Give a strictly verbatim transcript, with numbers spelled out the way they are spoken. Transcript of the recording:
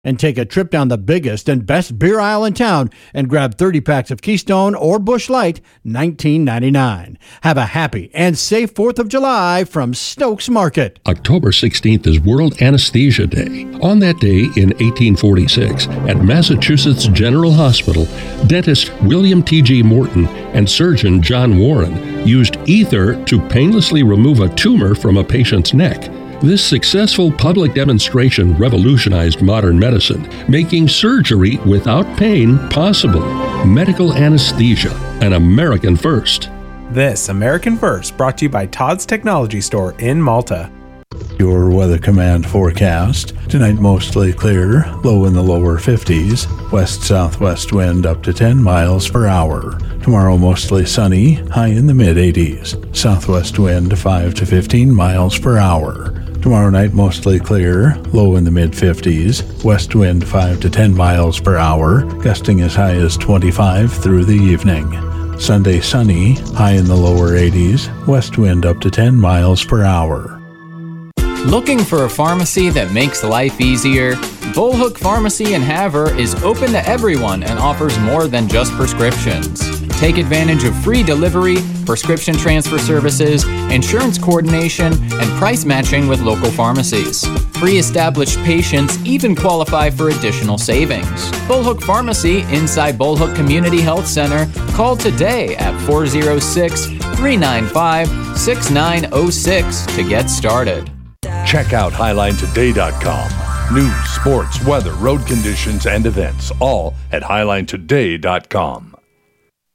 and take a trip down the biggest and best beer aisle in town and grab thirty packs of Keystone or Busch Light, nineteen ninety-nine. Have a happy and safe fourth of July from Stokes Market. October sixteenth is World Anesthesia Day. On that day in eighteen forty-six, at Massachusetts General Hospital, dentist William T G Morton and surgeon John Warren used ether to painlessly remove a tumor from a patient's neck. This successful public demonstration revolutionized modern medicine, making surgery without pain possible. Medical anesthesia, an American first. This American First brought to you by Todd's Technology Store in Malta. Your Weather Command forecast. Tonight mostly clear, low in the lower fifties, west-southwest wind up to ten miles per hour. Tomorrow mostly sunny, high in the mid-eighties, southwest wind five to fifteen miles per hour. Tomorrow night mostly clear, low in the mid-fifties, west wind five to ten miles per hour, gusting as high as twenty-five through the evening. Sunday sunny, high in the lower eighties, west wind up to ten miles per hour. Looking for a pharmacy that makes life easier? Bullhook Pharmacy in Havre is open to everyone and offers more than just prescriptions. Take advantage of free delivery, prescription transfer services, insurance coordination, and price matching with local pharmacies. Pre-established patients even qualify for additional savings. Bullhook Pharmacy inside Bullhook Community Health Center. Call today at four oh six, three nine five, six nine oh six to get started. Check out Highline Today dot com. News, sports, weather, road conditions, and events, all at Highline Today dot com.